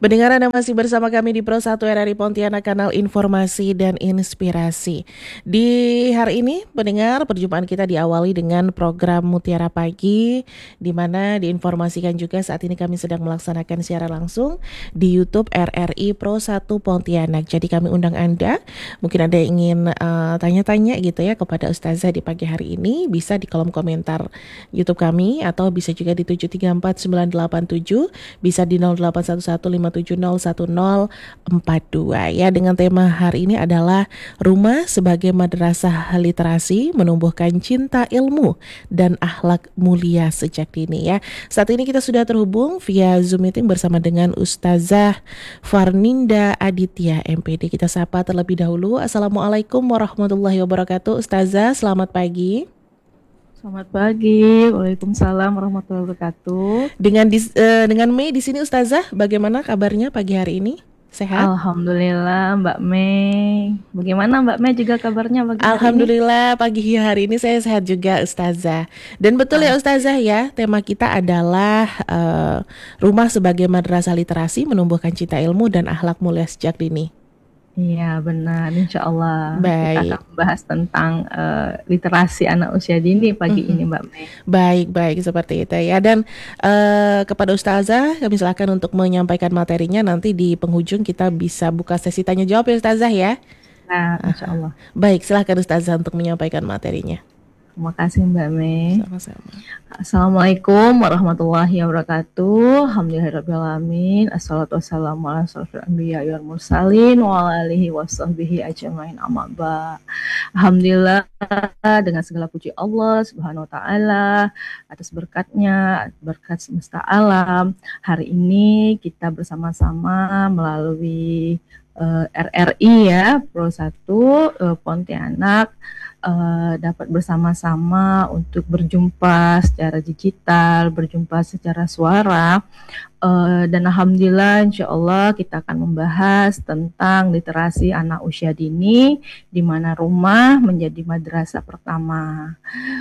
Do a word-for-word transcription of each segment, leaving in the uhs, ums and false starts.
Pendengar, Anda masih bersama kami di Pro satu R R I Pontianak, kanal informasi dan inspirasi. Di hari ini, pendengar, perjumpaan kita diawali dengan program Mutiara Pagi, di mana diinformasikan juga saat ini kami sedang melaksanakan siaran langsung di YouTube R R I Pro satu Pontianak. Jadi kami undang Anda, mungkin Anda ingin uh, tanya-tanya gitu ya kepada Ustazah di pagi hari ini, bisa di kolom komentar YouTube kami, atau bisa juga di tujuh tiga empat sembilan delapan tujuh, bisa di nol delapan satu satu lima tujuh nol satu nol empat dua ya. Dengan tema hari ini adalah Rumah sebagai Madrasah Literasi, Menumbuhkan Cinta Ilmu dan Akhlak Mulia Sejak Dini ya. Saat ini kita sudah terhubung via Zoom meeting bersama dengan Ustazah Farninda Aditya M P D. Kita sapa terlebih dahulu. Assalamualaikum warahmatullahi wabarakatuh. Ustazah, selamat pagi. Selamat pagi, waalaikumsalam warahmatullahi wabarakatuh. Dengan dis, uh, dengan Mei di sini Ustazah, bagaimana kabarnya pagi hari ini? Sehat? Alhamdulillah Mbak Mei. Bagaimana Mbak Mei juga kabarnya pagi hari ini? Alhamdulillah pagi hari ini saya sehat juga Ustazah. Dan betul ya Ustazah ya, tema kita adalah uh, Rumah sebagai Madrasah Literasi, Menumbuhkan Cinta Ilmu dan Akhlak Mulia Sejak Dini. Iya benar, insya Allah kita Baik. akan membahas tentang uh, literasi anak usia dini pagi Mm-hmm. ini Mbak Mei. Baik-baik seperti itu ya. Dan uh, kepada Ustazah kami silakan untuk menyampaikan materinya. Nanti di penghujung kita bisa buka sesi tanya jawab ya Ustazah ya. Nah, insya Allah. Baik, silakan Ustazah untuk menyampaikan materinya. Terima kasih Mbak Mei. Sama-sama. Assalamualaikum warahmatullahi wabarakatuh. Alhamdulillahirrahmanirrahim. Assalatu wassalamu ala asyrofil anbiya wal mursalin wa ala alihi washabbihi ajmain, amma ba'd. Alhamdulillah, dengan segala puji Allah Subhanahu wa taala atas berkatnya, berkat semesta alam. Hari ini kita bersama-sama melalui uh, R R I ya, Pro satu uh, Pontianak Uh, dapat bersama-sama untuk berjumpa secara digital, berjumpa secara suara, uh, dan alhamdulillah insya Allah kita akan membahas tentang literasi anak usia dini, di mana rumah menjadi madrasah pertama.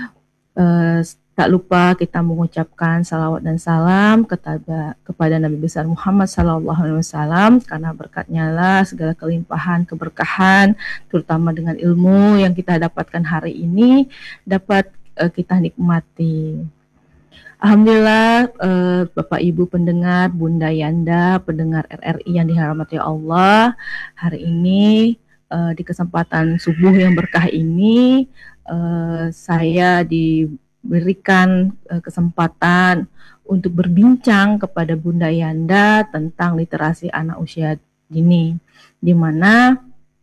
Uh, tak lupa kita mengucapkan salawat dan salam kepada, kepada Nabi besar Muhammad Sallallahu Alaihi Wasallam, karena berkatnya lah segala kelimpahan, keberkahan, terutama dengan ilmu yang kita dapatkan hari ini dapat uh, kita nikmati. Alhamdulillah, uh, Bapak Ibu pendengar, Bunda Yanda, pendengar R R I yang dirahmati Allah, hari ini uh, di kesempatan subuh yang berkah ini uh, saya di berikan uh, kesempatan untuk berbincang kepada Bunda Yanda tentang literasi anak usia dini, di mana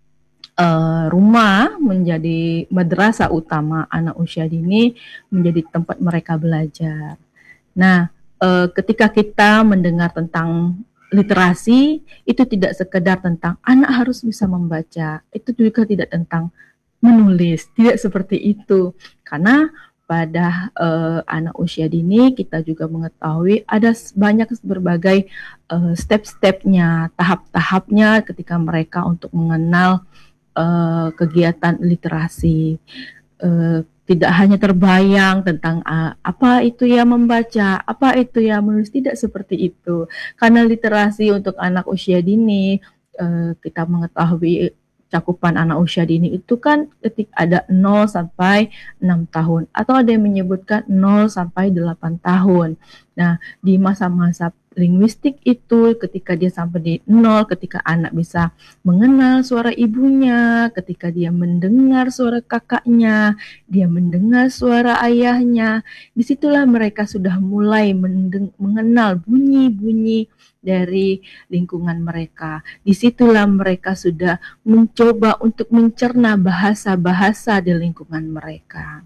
uh, rumah menjadi madrasah utama anak usia dini, menjadi tempat mereka belajar. Nah, uh, ketika kita mendengar tentang literasi, itu tidak sekedar tentang anak harus bisa membaca, itu juga tidak tentang menulis, tidak seperti itu, karena pada uh, anak usia dini kita juga mengetahui ada banyak berbagai uh, step-stepnya, tahap-tahapnya ketika mereka untuk mengenal uh, kegiatan literasi. Uh, tidak hanya terbayang tentang uh, apa itu ya membaca, apa itu ya menulis, tidak seperti itu. Karena literasi untuk anak usia dini, uh, kita mengetahui cakupan anak usia dini itu kan ketika ada nol sampai enam tahun, atau ada yang menyebutkan nol sampai delapan tahun. Nah, di masa-masa linguistik itu ketika dia sampai di nol, ketika anak bisa mengenal suara ibunya, ketika dia mendengar suara kakaknya, dia mendengar suara ayahnya, disitulah mereka sudah mulai mendeng- mengenal bunyi-bunyi dari lingkungan mereka. Disitulah mereka sudah mencoba untuk mencerna bahasa-bahasa di lingkungan mereka.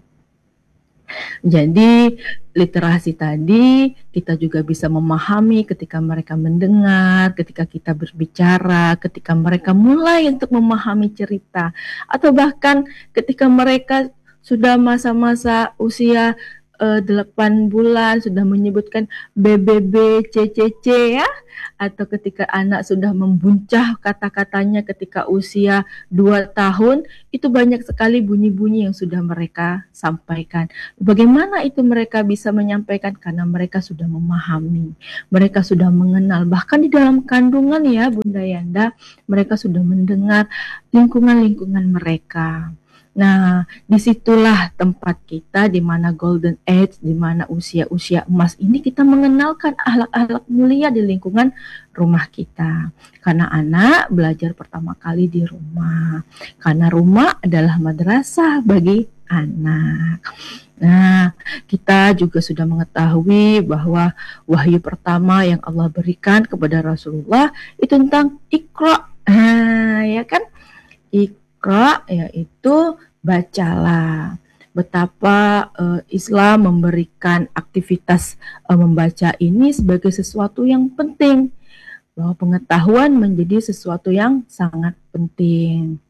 Jadi literasi tadi kita juga bisa memahami ketika mereka mendengar, ketika kita berbicara, ketika mereka mulai untuk memahami cerita, atau bahkan ketika mereka sudah masa-masa usia uh, delapan bulan sudah menyebutkan B B B, C C C ya, atau ketika anak sudah membuncah kata-katanya ketika usia dua tahun, itu banyak sekali bunyi-bunyi yang sudah mereka sampaikan. Bagaimana itu mereka bisa menyampaikan? Karena mereka sudah memahami, mereka sudah mengenal, bahkan di dalam kandungan ya Bunda Yanda, mereka sudah mendengar lingkungan-lingkungan mereka. Nah, disitulah tempat kita di mana golden age, di mana usia-usia emas ini kita mengenalkan akhlak-akhlak mulia di lingkungan rumah kita. Karena anak belajar pertama kali di rumah. Karena rumah adalah madrasah bagi anak. Nah, kita juga sudah mengetahui bahwa wahyu pertama yang Allah berikan kepada Rasulullah itu tentang Iqra. Nah, ya kan? Iqra yaitu bacalah. Betapa uh, Islam memberikan aktivitas uh, membaca ini sebagai sesuatu yang penting. Bahwa pengetahuan menjadi sesuatu yang sangat penting.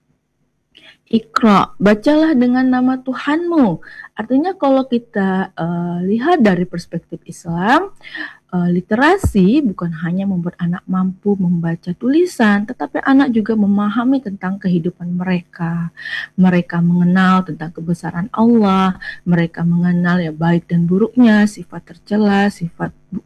Iqra, bacalah dengan nama Tuhanmu. Artinya kalau kita uh, lihat dari perspektif Islam, uh, literasi bukan hanya membuat anak mampu membaca tulisan, tetapi anak juga memahami tentang kehidupan mereka. Mereka mengenal tentang kebesaran Allah, mereka mengenal ya baik dan buruknya, sifat tercela, sifat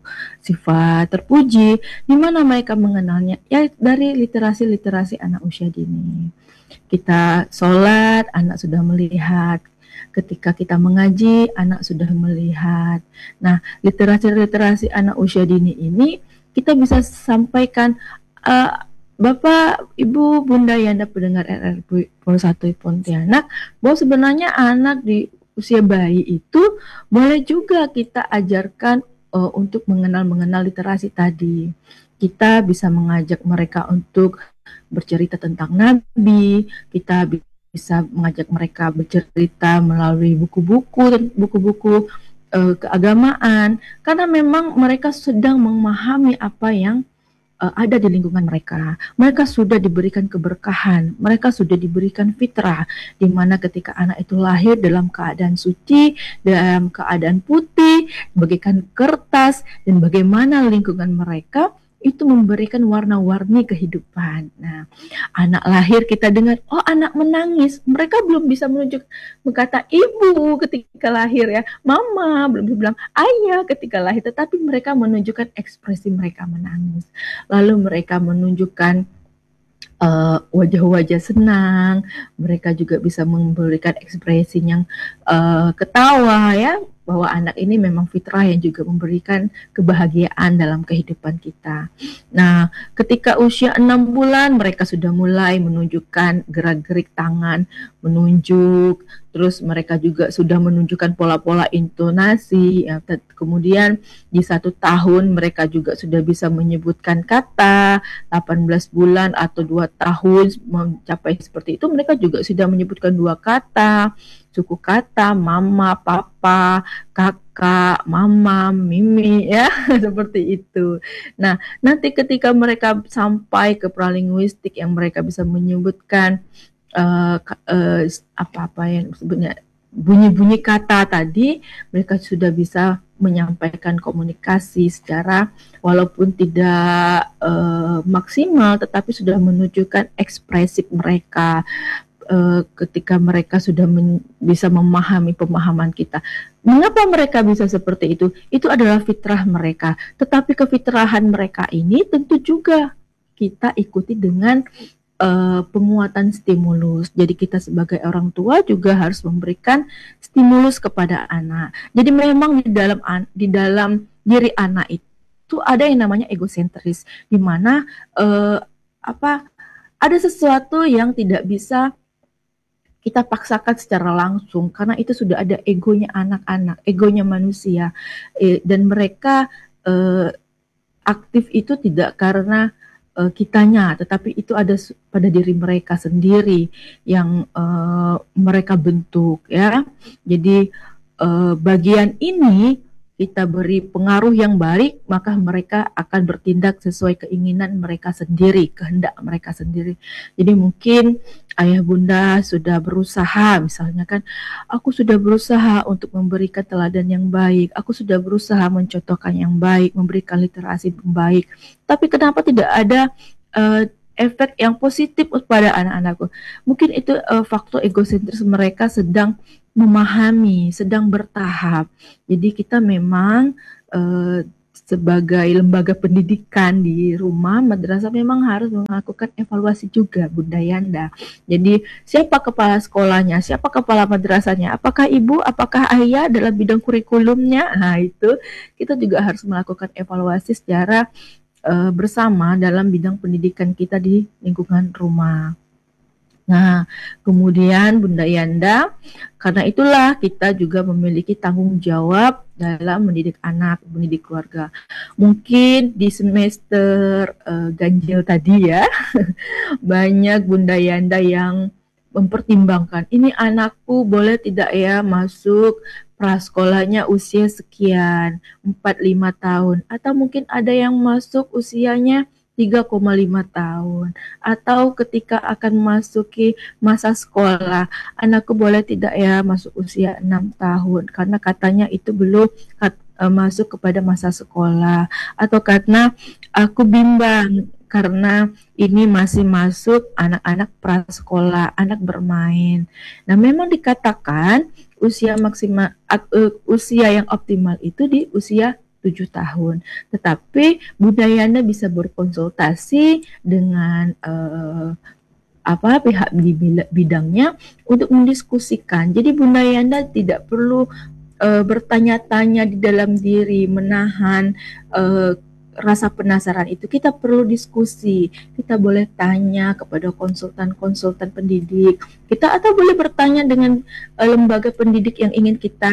sifat terpuji, di mana mereka mengenalnya ya dari literasi-literasi anak usia dini. Kita sholat, anak sudah melihat. Ketika kita mengaji, anak sudah melihat. Nah, literasi-literasi anak usia dini ini kita bisa sampaikan, uh, Bapak, Ibu, Bunda Yanda pendengar R R Pol satu Pontianak, bahwa sebenarnya anak di usia bayi itu boleh juga kita ajarkan uh, untuk mengenal-mengenal literasi tadi. Kita bisa mengajak mereka untuk bercerita tentang Nabi, kita bisa mengajak mereka bercerita melalui buku-buku, buku-buku uh, keagamaan, karena memang mereka sedang memahami apa yang uh, ada di lingkungan mereka. Mereka sudah diberikan keberkahan, mereka sudah diberikan fitrah, di mana ketika anak itu lahir dalam keadaan suci, dalam keadaan putih, bagaikan kertas, dan bagaimana lingkungan mereka itu memberikan warna-warni kehidupan. Nah, anak lahir kita dengar, oh anak menangis. Mereka belum bisa menunjuk berkata ibu ketika lahir ya, mama belum bisa bilang ayah ketika lahir, tetapi mereka menunjukkan ekspresi mereka menangis. Lalu mereka menunjukkan uh, wajah-wajah senang. Mereka juga bisa memberikan ekspresi yang uh, ketawa ya, bahwa anak ini memang fitrah yang juga memberikan kebahagiaan dalam kehidupan kita. Nah, ketika usia enam bulan mereka sudah mulai menunjukkan gerak-gerik tangan, menunjuk, terus mereka juga sudah menunjukkan pola-pola intonasi. Ya, kemudian di satu tahun mereka juga sudah bisa menyebutkan kata, delapan belas bulan atau dua tahun mencapai seperti itu mereka juga sudah menyebutkan dua kata, suku kata, mama, papa, kakak, mama, mimi, ya, seperti itu. Nah, nanti ketika mereka sampai ke pralinguistik yang mereka bisa menyebutkan uh, uh, apa-apa yang sebenarnya bunyi-bunyi kata tadi, mereka sudah bisa menyampaikan komunikasi secara walaupun tidak uh, maksimal, tetapi sudah menunjukkan ekspresif mereka. Uh, ketika mereka sudah men- bisa memahami pemahaman kita. Mengapa mereka bisa seperti itu? Itu adalah fitrah mereka. Tetapi kefitrahan mereka ini tentu juga kita ikuti dengan uh, penguatan stimulus. Jadi kita sebagai orang tua juga harus memberikan stimulus kepada anak. Jadi memang di dalam di dalam diri anak itu ada yang namanya egosentris, di mana uh, apa ada sesuatu yang tidak bisa kita paksakan secara langsung karena itu sudah ada egonya anak-anak, egonya manusia, e, dan mereka e, aktif itu tidak karena e, kitanya, tetapi itu ada pada diri mereka sendiri yang e, mereka bentuk ya. Jadi e, bagian ini kita beri pengaruh yang baik, maka mereka akan bertindak sesuai keinginan mereka sendiri, kehendak mereka sendiri. Jadi mungkin ayah bunda sudah berusaha, misalnya kan, aku sudah berusaha untuk memberikan teladan yang baik, aku sudah berusaha mencontohkan yang baik, memberikan literasi yang baik, tapi kenapa tidak ada uh, efek yang positif pada anak-anakku? Mungkin itu uh, faktor egosentris mereka sedang memahami, sedang bertahap. Jadi kita memang uh, sebagai lembaga pendidikan di rumah madrasah memang harus melakukan evaluasi juga, Bunda Yanda. Jadi siapa kepala sekolahnya, siapa kepala madrasahnya, apakah ibu, apakah ayah dalam bidang kurikulumnya. Nah itu kita juga harus melakukan evaluasi secara uh, bersama dalam bidang pendidikan kita di lingkungan rumah. Nah, kemudian Bunda Yanda, karena itulah kita juga memiliki tanggung jawab dalam mendidik anak, mendidik keluarga. Mungkin di semester uh, ganjil tadi ya, banyak Bunda Yanda yang mempertimbangkan, ini anakku boleh tidak ya masuk prasekolahnya usia sekian, empat lima tahun, atau mungkin ada yang masuk usianya tiga koma lima tahun, atau ketika akan memasuki masa sekolah, anakku boleh tidak ya masuk usia enam tahun, karena katanya itu belum kat, uh, masuk kepada masa sekolah, atau karena aku bimbang karena ini masih masuk anak-anak prasekolah, anak bermain. Nah, memang dikatakan usia maksimal uh, usia yang optimal itu di usia tujuh tahun. Tetapi Bunda Yana bisa berkonsultasi dengan uh, apa pihak di bidangnya untuk mendiskusikan. Jadi Bunda Yana tidak perlu uh, bertanya-tanya di dalam diri, menahan uh, rasa penasaran itu. Kita perlu diskusi. Kita boleh tanya kepada konsultan-konsultan pendidik. Kita atau boleh bertanya dengan uh, lembaga pendidik yang ingin kita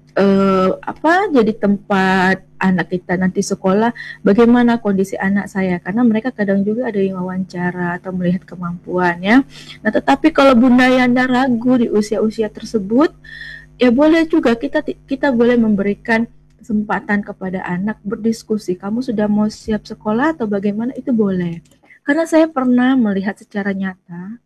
Uh, apa jadi tempat anak kita nanti sekolah, bagaimana kondisi anak saya, karena mereka kadang juga ada yang wawancara atau melihat kemampuan ya. Nah, tetapi kalau Bunda Yanda ragu di usia-usia tersebut, ya boleh juga kita kita boleh memberikan kesempatan kepada anak berdiskusi, kamu sudah mau siap sekolah atau bagaimana, itu boleh. Karena saya pernah melihat secara nyata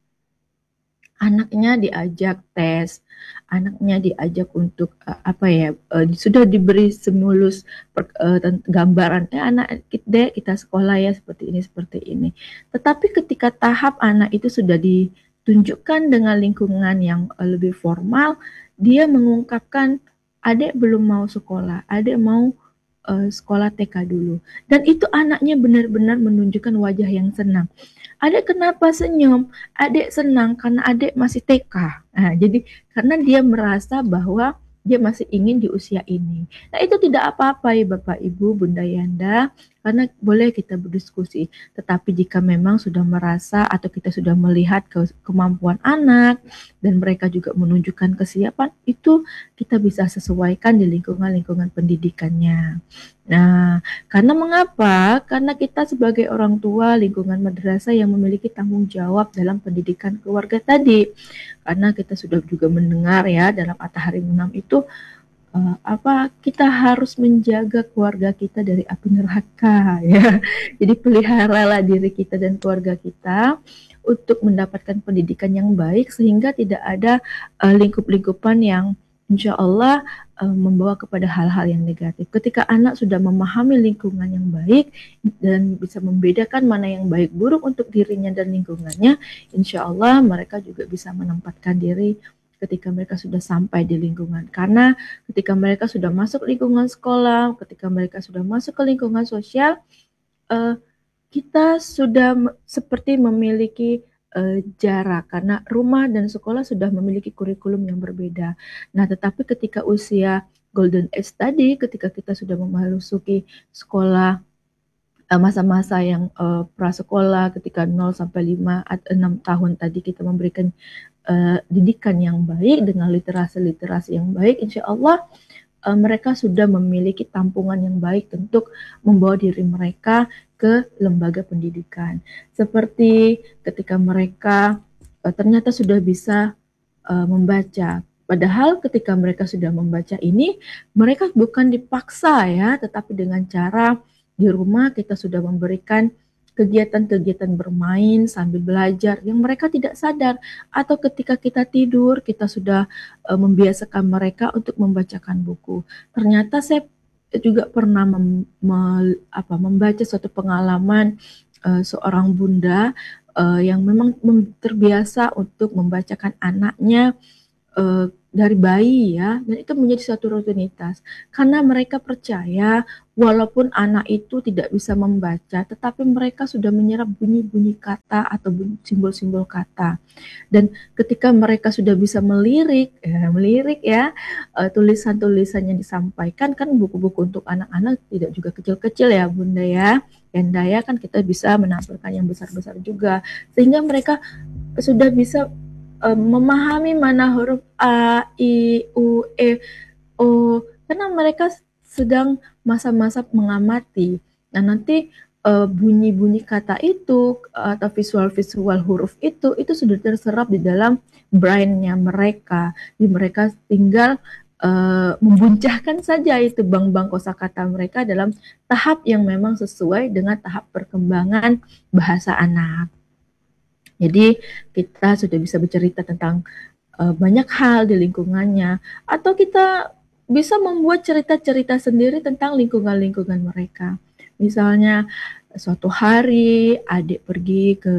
anaknya diajak tes, anaknya diajak untuk uh, apa ya, uh, sudah diberi stimulus per, uh, gambaran, eh anak kita, kita sekolah ya seperti ini seperti ini. Tetapi ketika tahap anak itu sudah ditunjukkan dengan lingkungan yang uh, lebih formal, dia mengungkapkan, adik belum mau sekolah, adik mau uh, sekolah T K dulu. Dan itu anaknya benar-benar menunjukkan wajah yang senang. Adik kenapa senyum? Adik senang karena adik masih T K. Nah, jadi karena dia merasa bahwa dia masih ingin di usia ini. Nah, itu tidak apa-apa ya Bapak Ibu, Bunda Yanda, karena boleh kita berdiskusi. Tetapi jika memang sudah merasa atau kita sudah melihat ke kemampuan anak dan mereka juga menunjukkan kesiapan, itu kita bisa sesuaikan di lingkungan-lingkungan pendidikannya. Nah, karena mengapa? Karena kita sebagai orang tua lingkungan madrasah yang memiliki tanggung jawab dalam pendidikan keluarga tadi. Karena kita sudah juga mendengar ya dalam At-Tahrim enam itu uh, apa kita harus menjaga keluarga kita dari api neraka ya. Jadi peliharalah diri kita dan keluarga kita untuk mendapatkan pendidikan yang baik sehingga tidak ada uh, lingkup-lingkupan yang insya Allah uh, membawa kepada hal-hal yang negatif. Ketika anak sudah memahami lingkungan yang baik dan bisa membedakan mana yang baik buruk untuk dirinya dan lingkungannya, insya Allah mereka juga bisa menempatkan diri ketika mereka sudah sampai di lingkungan. Karena ketika mereka sudah masuk lingkungan sekolah, ketika mereka sudah masuk ke lingkungan sosial, uh, kita sudah seperti memiliki Uh, jarak, karena rumah dan sekolah sudah memiliki kurikulum yang berbeda. Nah, tetapi ketika usia golden age tadi, ketika kita sudah memasuki sekolah uh, masa-masa yang uh, prasekolah, ketika nol sampai lima atau enam tahun tadi kita memberikan uh, didikan yang baik dengan literasi-literasi yang baik, insya Allah uh, mereka sudah memiliki tampungan yang baik untuk membawa diri mereka ke lembaga pendidikan. Seperti ketika mereka uh, ternyata sudah bisa uh, membaca, Padahal ketika mereka sudah membaca ini, mereka bukan dipaksa ya, tetapi dengan cara di rumah kita sudah memberikan kegiatan-kegiatan bermain sambil belajar yang mereka tidak sadar, atau ketika kita tidur kita sudah uh, membiasakan mereka untuk membacakan buku. Ternyata saya juga pernah mem, me, apa, membaca suatu pengalaman uh, seorang bunda uh, yang memang mem, terbiasa untuk membacakan anaknya uh, dari bayi ya, dan itu menjadi suatu rutinitas karena mereka percaya walaupun anak itu tidak bisa membaca, tetapi mereka sudah menyerap bunyi-bunyi kata atau simbol-simbol kata. Dan ketika mereka sudah bisa melirik, ya, melirik ya, uh, tulisan-tulisan yang disampaikan, kan buku-buku untuk anak-anak tidak juga kecil-kecil ya Bunda ya. Dan daya kan kita bisa menampilkan yang besar-besar juga, sehingga mereka sudah bisa um, memahami mana huruf A, I, U, E, O, karena mereka sedang masa-masa mengamati. Nah nanti uh, bunyi-bunyi kata itu atau visual-visual huruf itu itu sudah terserap di dalam brain-nya mereka. Jadi mereka tinggal uh, membuncahkan saja itu bank-bank kosakata mereka dalam tahap yang memang sesuai dengan tahap perkembangan bahasa anak. Jadi kita sudah bisa bercerita tentang uh, banyak hal di lingkungannya, atau kita bisa membuat cerita-cerita sendiri tentang lingkungan-lingkungan mereka. Misalnya suatu hari adik pergi ke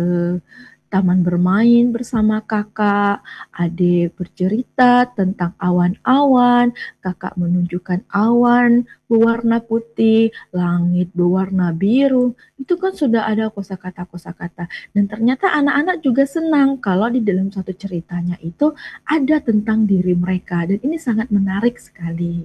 taman bermain bersama kakak, adik bercerita tentang awan-awan, kakak menunjukkan awan berwarna putih, langit berwarna biru. Itu kan sudah ada kosakata-kosakata. Dan ternyata anak-anak juga senang kalau di dalam satu ceritanya itu ada tentang diri mereka. Dan ini sangat menarik sekali.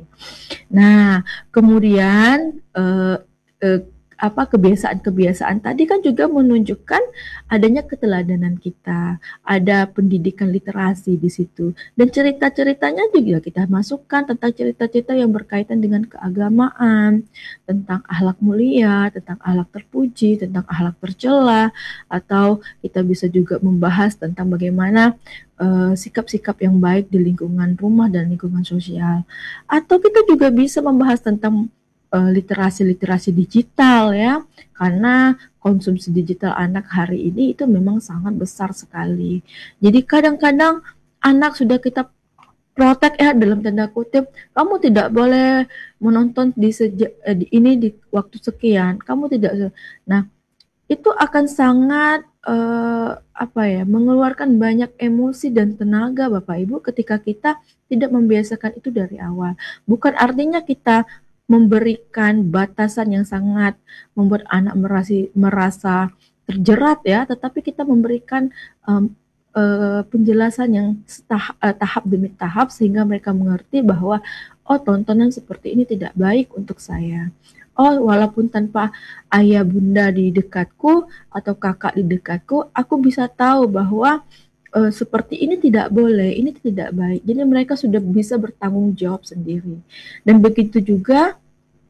Nah, kemudian eh, eh, apa kebiasaan-kebiasaan tadi kan juga menunjukkan adanya keteladanan kita, ada pendidikan literasi di situ, dan cerita-ceritanya juga kita masukkan tentang cerita-cerita yang berkaitan dengan keagamaan, tentang akhlak mulia, tentang akhlak terpuji, tentang akhlak tercela, atau kita bisa juga membahas tentang bagaimana uh, sikap-sikap yang baik di lingkungan rumah dan lingkungan sosial, atau kita juga bisa membahas tentang literasi-literasi digital ya, karena konsumsi digital anak hari ini itu memang sangat besar sekali. Jadi kadang-kadang anak sudah kita protek ya dalam tanda kutip, kamu tidak boleh menonton di, seja, di ini di waktu sekian, kamu tidak. Nah itu akan sangat uh, apa ya, mengeluarkan banyak emosi dan tenaga Bapak Ibu ketika kita tidak membiasakan itu dari awal. Bukan artinya kita memberikan batasan yang sangat membuat anak merasi, merasa terjerat ya, tetapi kita memberikan um, uh, penjelasan yang setah, uh, tahap demi tahap sehingga mereka mengerti bahwa oh tontonan seperti ini tidak baik untuk saya. Oh walaupun tanpa ayah bunda di dekatku atau kakak di dekatku, aku bisa tahu bahwa uh, seperti ini tidak boleh, ini tidak baik. Jadi mereka sudah bisa bertanggung jawab sendiri. Dan begitu juga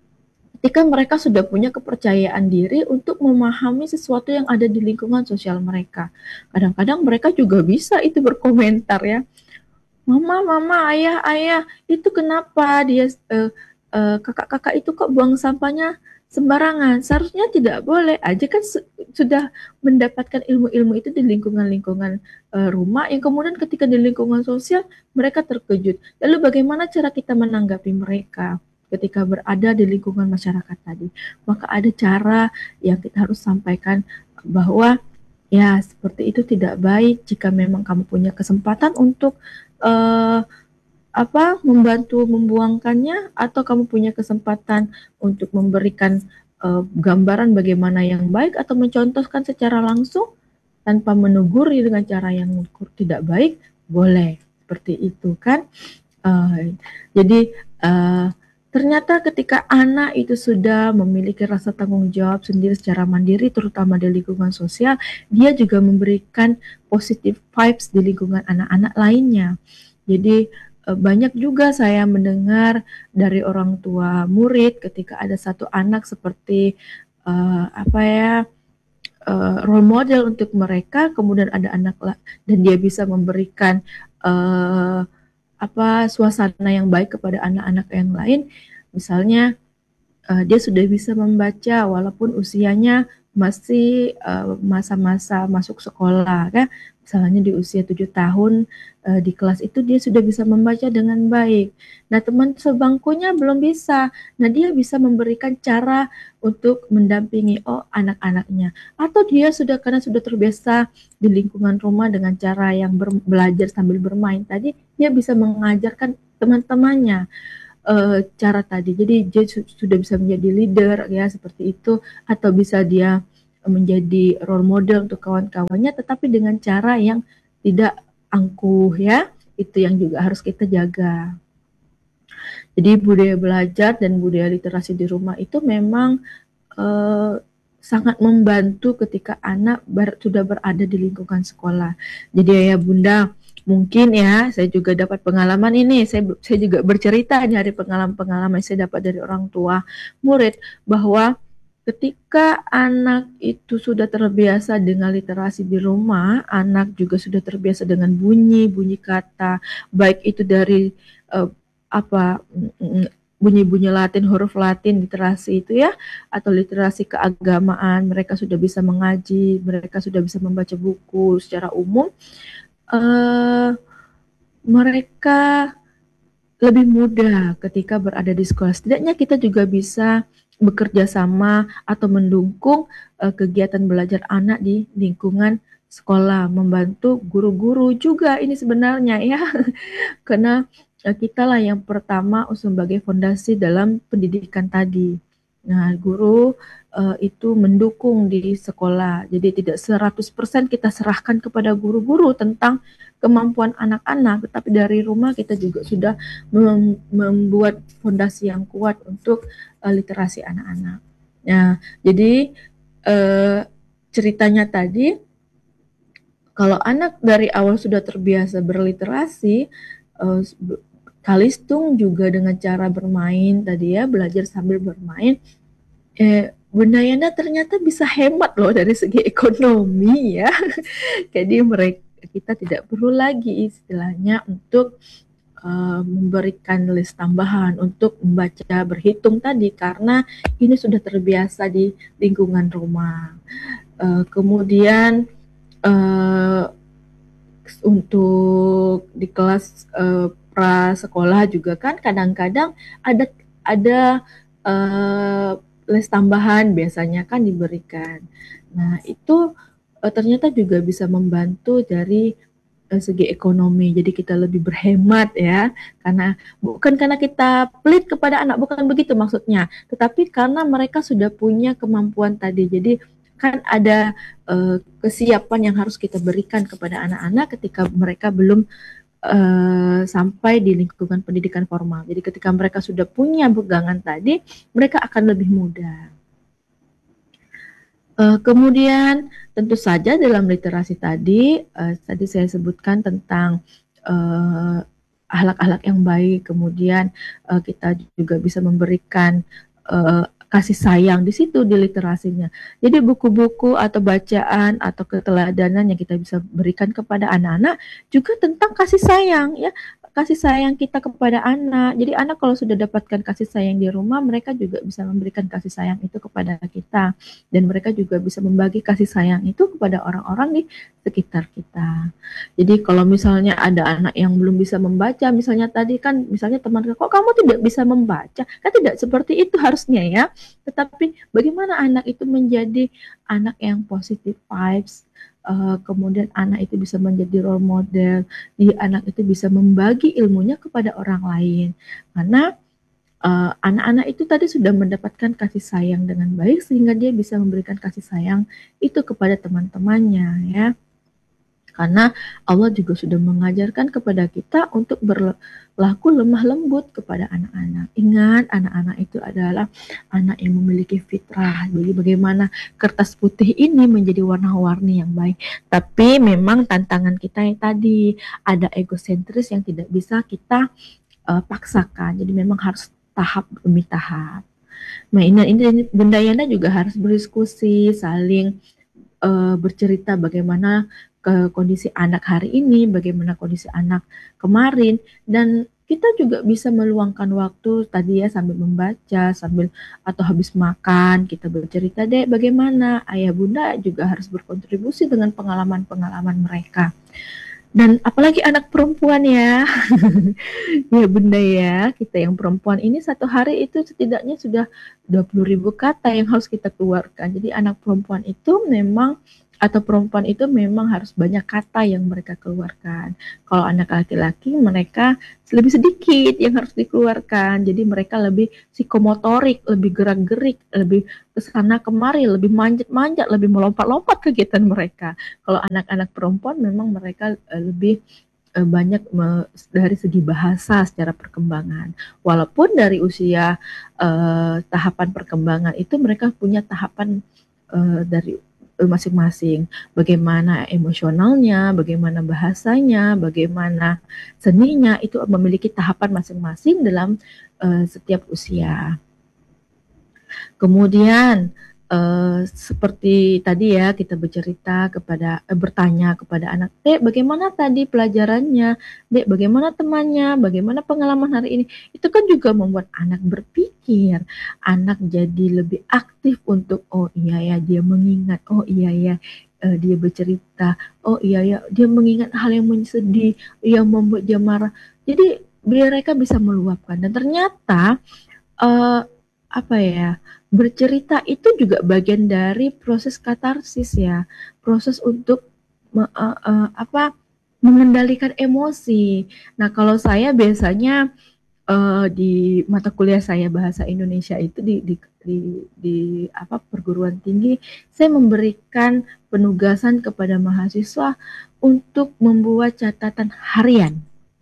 ketika mereka sudah punya kepercayaan diri untuk memahami sesuatu yang ada di lingkungan sosial mereka. Kadang-kadang mereka juga bisa itu berkomentar ya. Mama, mama, ayah, ayah, itu kenapa dia uh, uh, kakak-kakak itu kok buang sampahnya sembarangan? Seharusnya tidak boleh. Aja kan su- sudah mendapatkan ilmu-ilmu itu di lingkungan-lingkungan uh, rumah, yang kemudian ketika di lingkungan sosial mereka terkejut. Lalu bagaimana cara kita menanggapi mereka ketika berada di lingkungan masyarakat tadi? Maka ada cara yang kita harus sampaikan bahwa ya seperti itu tidak baik. Jika memang kamu punya kesempatan untuk uh, apa membantu membuangkannya, atau kamu punya kesempatan untuk memberikan uh, gambaran bagaimana yang baik atau mencontohkan secara langsung tanpa menegur dengan cara yang tidak baik, boleh seperti itu kan. Uh, jadi uh, ternyata ketika anak itu sudah memiliki rasa tanggung jawab sendiri secara mandiri, terutama di lingkungan sosial, dia juga memberikan positive vibes di lingkungan anak-anak lainnya. Jadi banyak juga saya mendengar dari orang tua murid ketika ada satu anak seperti uh, apa ya, uh, role model untuk mereka, kemudian ada anak dan dia bisa memberikan uh, apa suasana yang baik kepada anak-anak yang lain. Misalnya uh, dia sudah bisa membaca walaupun usianya masih uh, masa-masa masuk sekolah kan, misalnya di usia tujuh tahun uh, di kelas itu dia sudah bisa membaca dengan baik. Nah teman sebangkunya belum bisa, nah dia bisa memberikan cara untuk mendampingi oh anak-anaknya, atau dia sudah karena sudah terbiasa di lingkungan rumah dengan cara yang ber, belajar sambil bermain tadi, dia bisa mengajarkan teman-temannya uh, cara tadi. Jadi dia su- sudah bisa menjadi leader ya seperti itu, atau bisa dia menjadi role model untuk kawan-kawannya, tetapi dengan cara yang tidak angkuh ya. Itu yang juga harus kita jaga. Jadi budaya belajar dan budaya literasi di rumah itu memang uh, sangat membantu ketika anak ber, sudah berada di lingkungan sekolah. Jadi ayah bunda, mungkin ya saya juga dapat pengalaman ini, saya saya juga bercerita dari pengalaman-pengalaman saya dapat dari orang tua murid, bahwa ketika anak itu sudah terbiasa dengan literasi di rumah, anak juga sudah terbiasa dengan bunyi bunyi kata, baik itu dari uh, apa bunyi-bunyi Latin, huruf Latin, literasi itu ya, atau literasi keagamaan, mereka sudah bisa mengaji, mereka sudah bisa membaca buku secara umum, uh, mereka lebih mudah ketika berada di sekolah. Setidaknya kita juga bisa bekerja sama atau mendukung uh, kegiatan belajar anak di lingkungan sekolah, membantu guru-guru juga ini sebenarnya ya, karena uh, kita lah yang pertama sebagai fondasi dalam pendidikan tadi. Nah, guru uh, itu mendukung di sekolah. Jadi tidak seratus persen kita serahkan kepada guru-guru tentang kemampuan anak-anak, tetapi dari rumah kita juga sudah mem- membuat fondasi yang kuat untuk uh, literasi anak-anak. Nah, jadi uh, ceritanya tadi, kalau anak dari awal sudah terbiasa berliterasi, uh, Kalistung juga dengan cara bermain tadi ya, belajar sambil bermain, eh, Bunda Yana ternyata bisa hemat loh dari segi ekonomi ya. Jadi mereka kita tidak perlu lagi istilahnya untuk uh, memberikan list tambahan untuk membaca berhitung tadi, karena ini sudah terbiasa di lingkungan rumah. Uh, kemudian uh, untuk di kelas uh, pra sekolah juga kan kadang-kadang ada ada uh, les tambahan biasanya kan diberikan. Nah itu uh, ternyata juga bisa membantu dari uh, segi ekonomi. Jadi kita lebih berhemat ya, karena bukan karena kita pelit kepada anak, bukan begitu maksudnya, tetapi karena mereka sudah punya kemampuan tadi. Jadi kan ada uh, kesiapan yang harus kita berikan kepada anak-anak ketika mereka belum uh, sampai di lingkungan pendidikan formal. Jadi ketika mereka sudah punya pegangan tadi, mereka akan lebih mudah. Uh, kemudian tentu saja dalam literasi tadi, uh, tadi saya sebutkan tentang uh, akhlak-akhlak yang baik, kemudian uh, kita juga bisa memberikan uh, kasih sayang di situ di literasinya. Jadi buku-buku atau bacaan atau keteladanan yang kita bisa berikan kepada anak-anak juga tentang kasih sayang ya, kasih sayang kita kepada anak. Jadi anak kalau sudah dapatkan kasih sayang di rumah, mereka juga bisa memberikan kasih sayang itu kepada kita, dan mereka juga bisa membagi kasih sayang itu kepada orang-orang di sekitar kita. Jadi kalau misalnya ada anak yang belum bisa membaca, misalnya tadi kan, misalnya teman, kok kamu tidak bisa membaca? Kan tidak seperti itu harusnya ya. Tetapi bagaimana anak itu menjadi anak yang positive vibes, uh, kemudian anak itu bisa menjadi role model, jadi anak itu bisa membagi ilmunya kepada orang lain. Karena uh, anak-anak itu tadi sudah mendapatkan kasih sayang dengan baik, sehingga dia bisa memberikan kasih sayang itu kepada teman-temannya ya. Karena Allah juga sudah mengajarkan kepada kita untuk berlaku lemah lembut kepada anak-anak. Ingat, anak-anak itu adalah anak yang memiliki fitrah. Jadi bagaimana kertas putih ini menjadi warna-warni yang baik. Tapi memang tantangan kita yang tadi, ada egosentris yang tidak bisa kita uh, paksakan. Jadi memang harus tahap demi tahap. Nah ini, ini Bunda Yana juga harus berdiskusi, saling uh, bercerita bagaimana ke kondisi anak hari ini, bagaimana kondisi anak kemarin, dan kita juga bisa meluangkan waktu tadi ya sambil membaca, sambil atau habis makan kita bercerita, "Dek, bagaimana?" Ayah bunda juga harus berkontribusi dengan pengalaman-pengalaman mereka. Dan apalagi anak perempuan ya. Ya bunda ya, kita yang perempuan ini satu hari itu setidaknya sudah dua puluh ribu kata yang harus kita keluarkan. Jadi anak perempuan itu memang atau perempuan itu memang harus banyak kata yang mereka keluarkan. Kalau anak laki-laki mereka lebih sedikit yang harus dikeluarkan. Jadi mereka lebih psikomotorik, lebih gerak-gerik, lebih kesana kemari, lebih manjat-manjat, lebih melompat-lompat kegiatan mereka. Kalau anak-anak perempuan memang mereka uh, lebih uh, banyak me, dari segi bahasa secara perkembangan. Walaupun dari usia uh, tahapan perkembangan itu mereka punya tahapan uh, dari masing-masing, bagaimana emosionalnya, bagaimana bahasanya, bagaimana seninya, itu memiliki tahapan masing-masing dalam uh, setiap usia. Kemudian uh, seperti tadi ya kita bercerita kepada eh, bertanya kepada anak, "Dek, bagaimana tadi pelajarannya? Dek, bagaimana temannya? Bagaimana pengalaman hari ini?" Itu kan juga membuat anak berpikir, anak jadi lebih aktif untuk, "Oh iya ya, dia mengingat. Oh iya ya, uh, dia bercerita. Oh iya ya, dia mengingat hal yang sedih, yang membuat dia marah." Jadi mereka bisa meluapkan dan ternyata uh, apa ya, bercerita itu juga bagian dari proses katarsis ya, proses untuk me, uh, uh, apa mengendalikan emosi. Nah kalau saya biasanya uh, di mata kuliah saya bahasa Indonesia itu di di di, di apa perguruan tinggi, saya memberikan penugasan kepada mahasiswa untuk membuat catatan harian.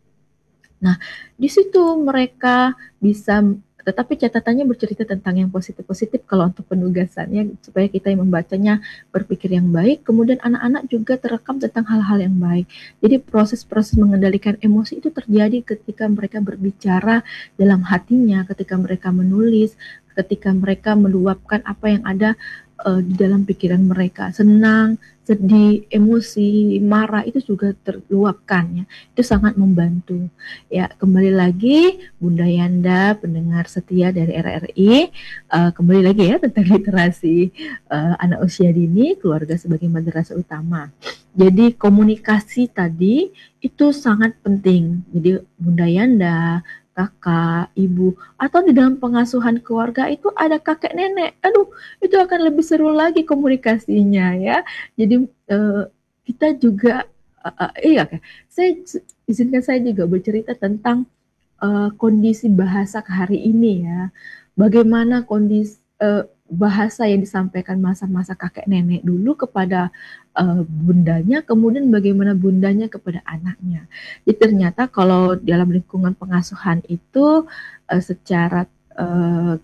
Nah, di situ mereka bisa, tetapi catatannya bercerita tentang yang positif-positif kalau untuk penugasannya, supaya kita yang membacanya berpikir yang baik, kemudian anak-anak juga terekam tentang hal-hal yang baik. Jadi proses-proses mengendalikan emosi itu terjadi ketika mereka berbicara dalam hatinya, ketika mereka menulis, ketika mereka meluapkan apa yang ada uh, di dalam pikiran mereka, senang, sedih, emosi, marah itu juga terluapkan ya. Itu sangat membantu. Ya, kembali lagi Bunda Yanda, pendengar setia dari R R I, uh, kembali lagi ya tentang literasi uh, anak usia dini, keluarga sebagai madrasah utama. Jadi komunikasi tadi itu sangat penting. Jadi Bunda Yanda, kakak, ibu, atau di dalam pengasuhan keluarga itu ada kakek nenek. Aduh, itu akan lebih seru lagi komunikasinya ya. Jadi uh, kita juga uh, uh, iya, saya izinkan saya juga bercerita tentang uh, kondisi bahasa hari ini ya. Bagaimana kondisi uh, bahasa yang disampaikan masa-masa kakek nenek dulu kepada uh, bundanya, kemudian bagaimana bundanya kepada anaknya. Jadi ternyata kalau dalam lingkungan pengasuhan itu uh, secara uh,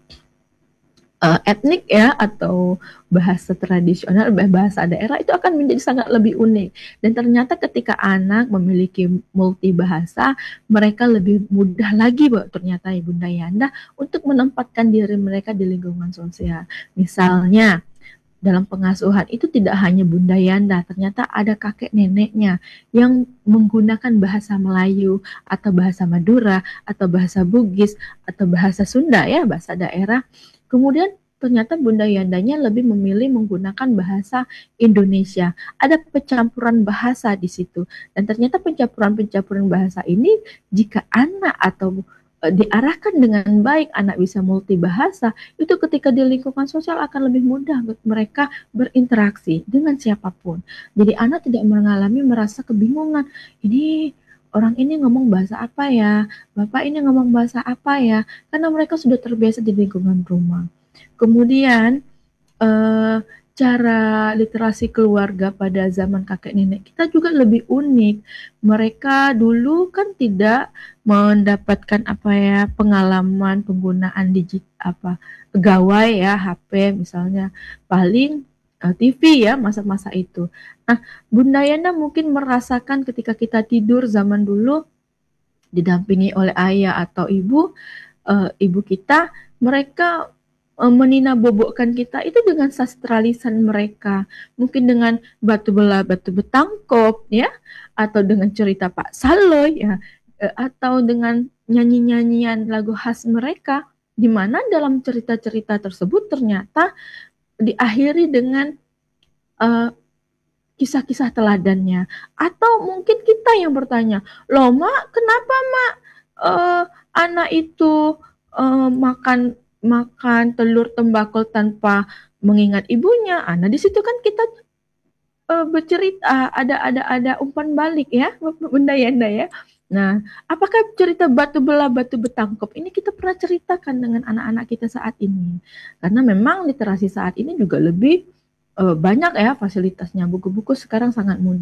uh, etnik ya atau bahasa tradisional, bahasa daerah itu akan menjadi sangat lebih unik. Dan ternyata ketika anak memiliki multi bahasa, mereka lebih mudah lagi, Bu, ternyata Ibunda Yanda, untuk menempatkan diri mereka di lingkungan sosial. Misalnya, dalam pengasuhan itu tidak hanya Bunda Yanda, ternyata ada kakek neneknya yang menggunakan bahasa Melayu atau bahasa Madura atau bahasa Bugis atau bahasa Sunda ya, bahasa daerah. Kemudian ternyata Bunda Yandanya lebih memilih menggunakan bahasa Indonesia. Ada pencampuran bahasa di situ. Dan ternyata pencampuran-pencampuran bahasa ini jika anak atau diarahkan dengan baik, anak bisa multibahasa, itu ketika di lingkungan sosial akan lebih mudah mereka berinteraksi dengan siapapun. Jadi anak tidak mengalami merasa kebingungan, ini orang ini ngomong bahasa apa ya, bapak ini ngomong bahasa apa ya, karena mereka sudah terbiasa di lingkungan rumah. Kemudian eh, cara literasi keluarga pada zaman kakek nenek kita juga lebih unik. Mereka dulu kan tidak mendapatkan apa ya pengalaman penggunaan digit apa gawai ya H P misalnya, paling uh, T V ya masa-masa itu. Nah, Bunda Yana mungkin merasakan ketika kita tidur zaman dulu didampingi oleh ayah atau ibu, uh, ibu kita, mereka uh, menina-bobokkan kita itu dengan sastralisan mereka, mungkin dengan batu bela batu betangkop ya, atau dengan cerita Pak Saloy ya, uh, atau dengan nyanyi-nyanyian lagu khas mereka, di mana dalam cerita-cerita tersebut ternyata diakhiri dengan uh, kisah-kisah teladannya. Atau mungkin kita yang bertanya, loh mak, kenapa mak uh, anak itu uh, makan makan telur tembakau tanpa mengingat ibunya? Ah, nah di situ kan kita uh, bercerita, ada ada ada umpan balik ya, Bunda Yanda ya. Nah, apakah cerita batu belah batu betangkep ini kita pernah ceritakan dengan anak-anak kita saat ini? Karena memang literasi saat ini juga lebih uh, banyak ya fasilitasnya. Buku-buku sekarang sangat mudah.